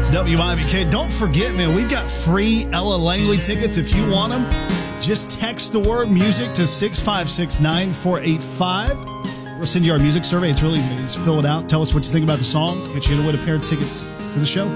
It's WIBK. Don't forget, man, we've got free Ella Langley tickets if you want them. Just text the word music to 656-9485. We'll send you our music survey. It's really easy. Just fill it out. Tell us what you think about the songs. Get you to win a pair of tickets to the show.